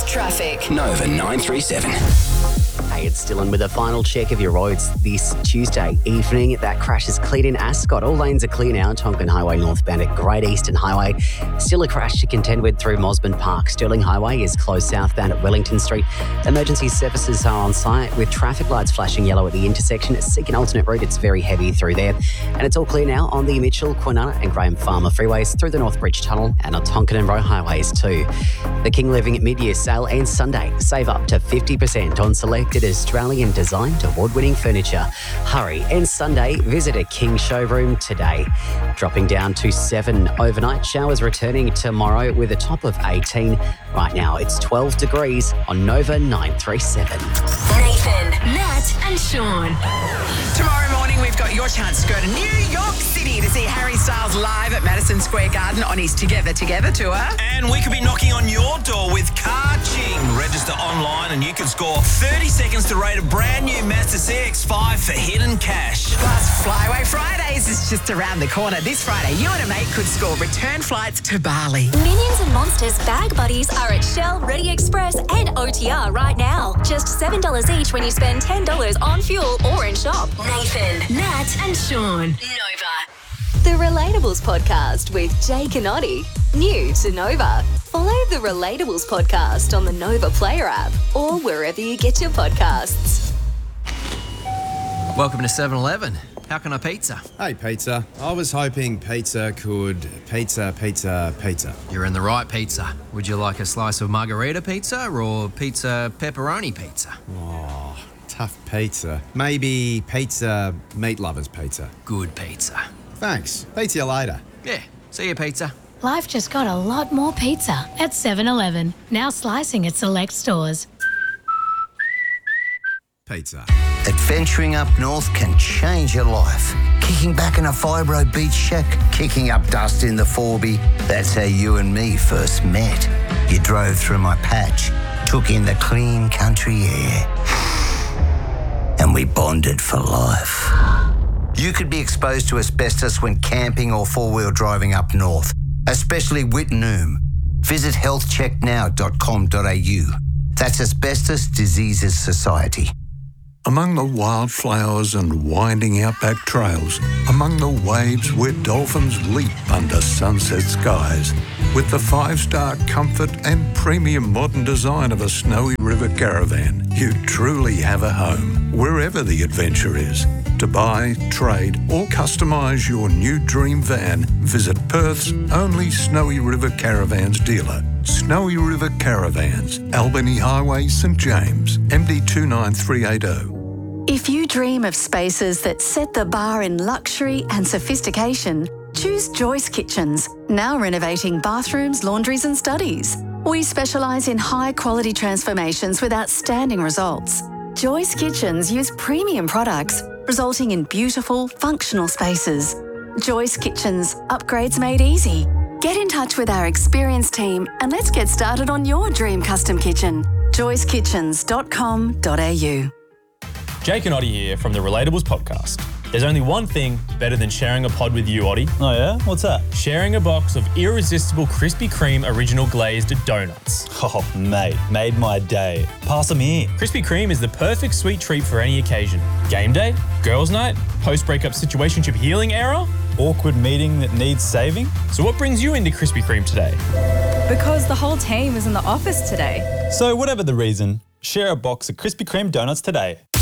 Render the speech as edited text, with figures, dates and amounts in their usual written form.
Traffic. Nova 937. Hey, it's Dylan with a final check of your roads this Tuesday evening. That crash is cleared in Ascot. All lanes are clear now. Tonkin Highway northbound at Great Eastern Highway. Still a crash to contend with through Mosman Park. Stirling Highway is closed southbound at Wellington Street. Emergency services are on site with traffic lights flashing yellow at the intersection. Seek an alternate route. It's very heavy through there. And it's all clear now on the Mitchell, Kwinana and Graham Farmer freeways, through the North Bridge Tunnel and on Tonkin and Roe highways too. The King Living mid-year sale ends Sunday. Save up to 50% on selected Australian designed award-winning furniture. Hurry, ends Sunday. Visit a King showroom today. Dropping down to 7 overnight. Showers returning tomorrow with a top of 18. Right now it's 12 degrees on Nova 937. Nathan, Nat and Sean. Tomorrow morning, we've got your chance to go to New York City to see Harry Styles live at Madison Square Garden on his Together Together tour. And we could be knocking on your door with Car Ching. Register online and you can score 30 seconds to rate a brand new Mazda CX-5 for hidden cash. Plus, Flyaway Fridays is just around the corner. This Friday, you and a mate could score return flights to Bali. Minions and Monsters bag buddies are at Shell, Ready Express and OTR right now. Just $7 each when you spend $10 on fuel or in shop. Nathan, Nat and Sean. Nova. The Relatables Podcast with Jake and Oddie. New to Nova. Follow the Relatables Podcast on the Nova Player app or wherever you get your podcasts. Welcome to 7-Eleven. How can I pizza? Hey, pizza. I was hoping pizza could pizza. You're in the right pizza. Would you like a slice of margarita pizza or pizza pepperoni pizza? Oh, tough pizza. Maybe pizza meat lovers pizza. Good pizza. Thanks. Pizza you later. Yeah, see you pizza. Life just got a lot more pizza at 7-Eleven. Now slicing at select stores. Pizza. Adventuring up north can change your life. Kicking back in a fibro beach shack, kicking up dust in the 4B. That's how you and me first met. You drove through my patch, took in the clean country air, and we bonded for life. You could be exposed to asbestos when camping or four-wheel driving up north, especially Whitnoom. Visit healthchecknow.com.au. That's Asbestos Diseases Society. Among the wildflowers and winding outback trails, among the waves where dolphins leap under sunset skies, with the 5-star comfort and premium modern design of a Snowy River caravan, you truly have a home, wherever the adventure is. To buy, trade or customise your new dream van, visit Perth's only Snowy River Caravans dealer. Snowy River Caravans, Albany Highway, St James, MD 29380. If you dream of spaces that set the bar in luxury and sophistication, choose Joyce Kitchens, now renovating bathrooms, laundries and studies. We specialise in high-quality transformations with outstanding results. Joyce Kitchens use premium products, resulting in beautiful, functional spaces. Joyce Kitchens, upgrades made easy. Get in touch with our experienced team and let's get started on your dream custom kitchen. joycekitchens.com.au. Jake and Oddie here from the Relatables Podcast. There's only one thing better than sharing a pod with you, Oddie. Oh yeah? What's that? Sharing a box of irresistible Krispy Kreme original glazed donuts. Oh, mate, made my day. Pass them here. Krispy Kreme is the perfect sweet treat for any occasion. Game day, girls' night, post-breakup situationship healing era, awkward meeting that needs saving. So what brings you into Krispy Kreme today? Because the whole team is in the office today. So whatever the reason, share a box of Krispy Kreme donuts today.